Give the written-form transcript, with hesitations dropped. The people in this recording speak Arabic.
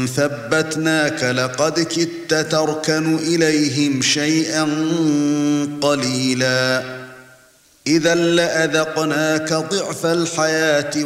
ثبتناك لقد كدت تركن إليهم شيئا قليلا إذا لأذقناك ضعف الحياة